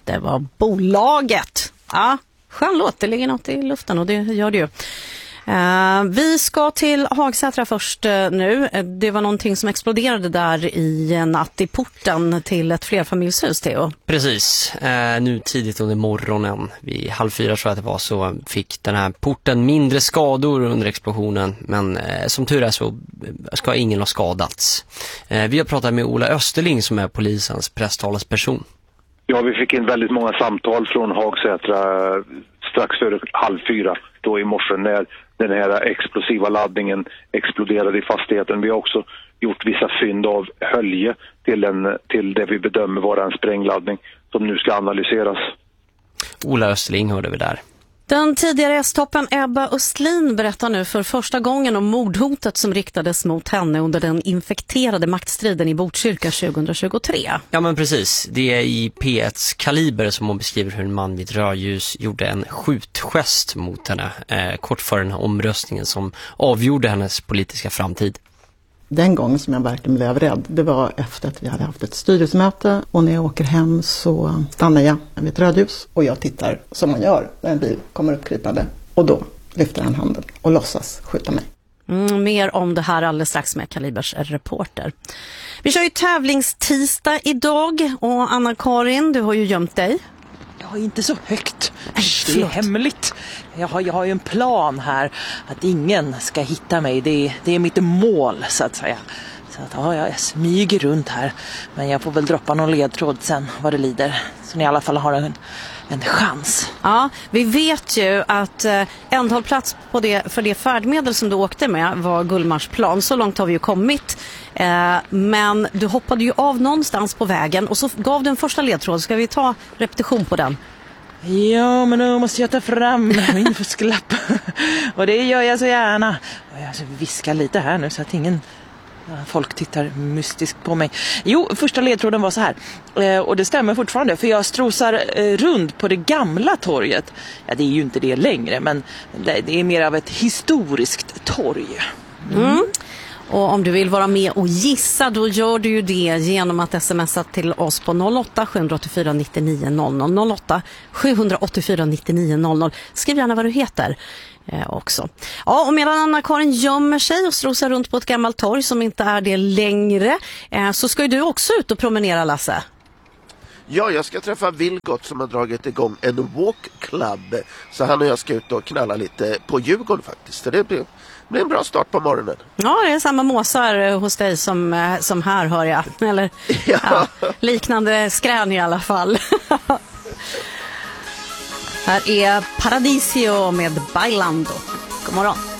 Det var Bolaget. Ja, skön låt. Det ligger något i luften och det gör det ju. Vi ska till Hagsätra först nu. Det var någonting som exploderade där i natt i porten till ett flerfamiljshus, Theo. Precis. Nu tidigt under morgonen, vid 3:30 tror jag att det var, så fick den här porten mindre skador under explosionen. Men som tur är så ska ingen ha skadats. Vi har pratat med Ola Österling som är polisens presstalesperson. Ja, vi fick in väldigt många samtal från Hagsätra strax före 3:30 då i morse när den här explosiva laddningen exploderade i fastigheten. Vi har också gjort vissa fynd av hölje till det vi bedömer vara en sprängladdning som nu ska analyseras. Ola Österling hörde vi där. Den tidigare S-toppen Ebba Östlin berättar nu för första gången om mordhotet som riktades mot henne under den infekterade maktstriden i Botkyrka 2023. Ja men precis, det är i P1s Kaliber som hon beskriver hur en man vid rödljus gjorde en skjutgest mot henne kort före den här omröstningen som avgjorde hennes politiska framtid. Den gången som jag verkligen blev rädd, det var efter att vi hade haft ett styrelsemöte och när jag åker hem så stannar jag vid ett rödljus och jag tittar som man gör när en bil kommer uppkrypande och då lyfter han handen och låtsas skjuta mig. Mer om det här alldeles strax med Kalibers reporter. Vi kör ju tävlingstisdag idag och Anna-Karin, du har ju gömt dig. Ja, inte så högt. Det är hemligt. Jag har ju en plan här att ingen ska hitta mig. Det är mitt mål så att säga. Så att, ja, jag smyger runt här. Men jag får väl droppa någon ledtråd sen vad det lider. Så ni i alla fall har en chans. Ja, vi vet ju att ändhållplats för det färdmedel som du åkte med var Gullmarsplan. Så långt har vi ju kommit. Men du hoppade ju av någonstans på vägen och så gav du en första ledtråd. Ska vi ta repetition på den? Ja, men nu måste jag ta fram min fusklapp. Och det gör jag så gärna. Jag viskar lite här nu så att folk tittar mystiskt på mig. Jo, första ledtråden var så här. Och det stämmer fortfarande. För jag strosar runt på det gamla torget. Ja, det är ju inte det längre. Men det är mer av ett historiskt torg. Och om du vill vara med och gissa, då gör du ju det genom att smsa till oss på 08 784 99 00 08 784 99 00. Skriv gärna vad du heter också. Ja, och medan Anna-Karin gömmer sig och strosar runt på ett gammalt torg som inte är det längre, så ska ju du också ut och promenera, Lasse. Ja, jag ska träffa Vilgot som har dragit igång en walk club. Så han och jag ska ut och knalla lite på Djurgården faktiskt. Så det blir en bra start på morgonen. Ja, det är samma måsar hos dig som här, hör jag. Eller ja, liknande skrän i alla fall. Här är Paradisio med Bailando. God morgon.